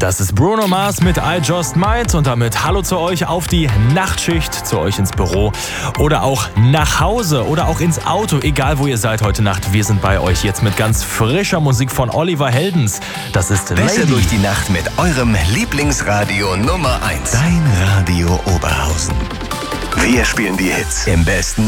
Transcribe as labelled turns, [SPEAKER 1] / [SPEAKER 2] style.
[SPEAKER 1] Das ist Bruno Mars mit I Just Might und damit hallo zu euch auf die Nachtschicht, zu euch ins Büro oder auch nach Hause oder auch ins Auto, egal wo ihr seid heute Nacht. Wir sind bei euch jetzt mit ganz frischer Musik von Oliver Heldens. Das ist
[SPEAKER 2] Besser
[SPEAKER 1] Lady.
[SPEAKER 2] durch die Nacht mit eurem Lieblingsradio Nummer 1. Dein Radio Oberhausen. Wir spielen die Hits im besten